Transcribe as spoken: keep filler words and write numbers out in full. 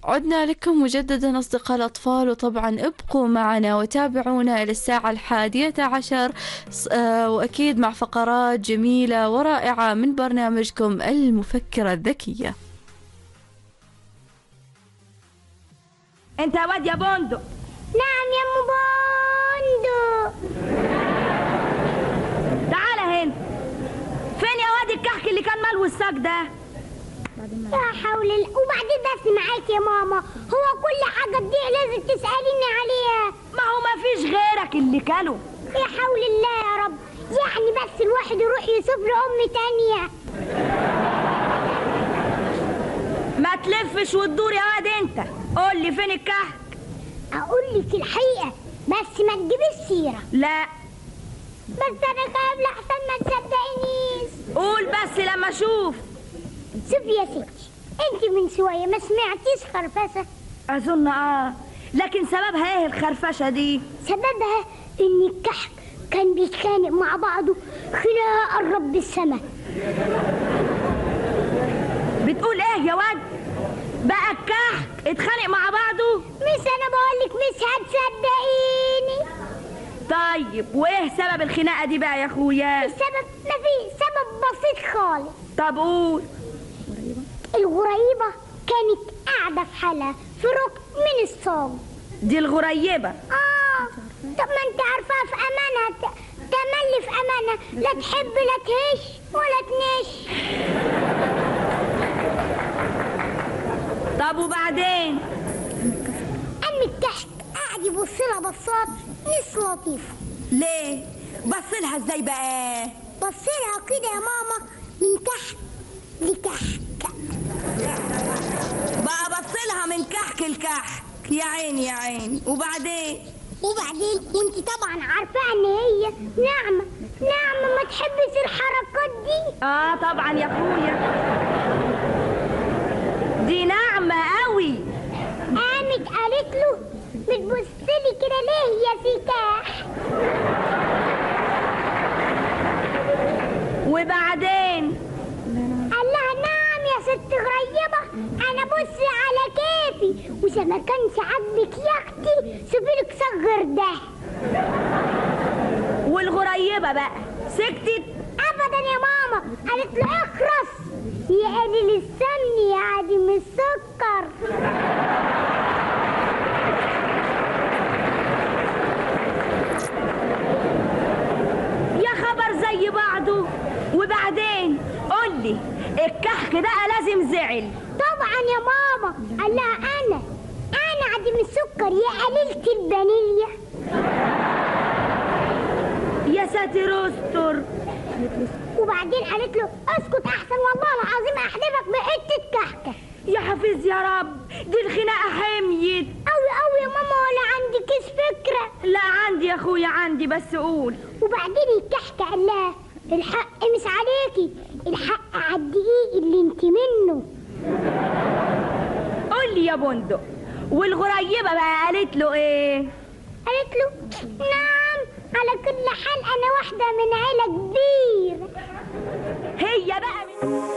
عدنا لكم مجددا أصدقاء الأطفال، وطبعا ابقوا معنا وتابعونا إلى الساعة الحادية عشر، وأكيد مع فقرات جميلة ورائعة من برنامجكم المفكرة الذكية. انت يا واد يا بندق. نعم يا ام بندق. تعال هنا. فين يا واد الكحك اللي كان ملو الساق ده؟ لا حول الله. وبعدين بس معاك يا ماما، هو كل حاجه تضيع لازم تساليني عليها؟ ما هو ما فيش غيرك اللي كله. يا حول الله يا رب، يعني بس الواحد يروح يسيب له ام تانية. ما تلفش وتدور يا واد انت. قول لي فين الكحك؟ اقول لك الحقيقه بس ما تجيبيش سيره. لا بس انا خايف لحسن ما تصدقينيش. قول بس لما اشوف. شوفي يا ستي، انت من شويه ما سمعتيش خرفشه؟ اظن اه، لكن سببها ايه الخرفشه دي؟ سببها ان الكحك كان بيتخانق مع بعضه خناقه الرب السما. بتقول ايه يا واد؟ بقى الكحك اتخانق مع بعضه؟ مش انا بقولك مش هتصدقيني. طيب وايه سبب الخناقه دي بقى يا اخويا؟ السبب مفيش سبب بسيط خالص. طب قول. الغريبه كانت قاعده في حالها في ركن من الصاج. دي الغريبه؟ اه. طب ما انت عارفاها في امانه، تملي في امانه، لا تحب لا تهش ولا تنش. طب وبعدين؟ أم الكحك قاعد يبص لها بصات مش لطيفة. ليه؟ بص لها ازاي بقى؟ بص لها كده يا ماما من كحك لكحك. بقى بص لها من كحك لكحك. يا عيني يا عيني. وبعدين؟ وبعدين وانت طبعا عارفة ان هي نعمة نعمة ما تحبش الحركات دي. اه طبعا يا اخويا، دي ناعمة قوي. قامت قالت له بتبصلي كده ليه يا سكاح؟ وبعدين؟ قال لها نعم يا ست غريبة، انا بص على كيفي، وإذا ما كانش عاجبك يا اختي سيبيلك صغر ده. والغريبة بقى سكتت؟ ابدا يا ماما، قالت له اخرس يا قليل السمن يا عديم السكر. يا خبر زي بعضه. وبعدين قولي، الكحك بقى لازم زعل؟ طبعا يا ماما. قال لها انا انا عديم السكر يا قليلة الفانيليا. يا ساتر استر. وبعدين قالت له اسكت احسن والله العظيم احلفك بحته كحكه. يا حفيظ يا رب، دي الخناقه حميت قوي قوي يا ماما. ولا عندكيش فكره؟ لا عندي يا اخويا عندي، بس قول. وبعدين الكحكه قال لها الحق مش عليكي، الحق على الدقيق اللي انت منه. قول لي يا بندق، والغريبه بقى قالت له ايه؟ قالت له نعم على كل حال انا واحده من عيله كبيره. هي بقى من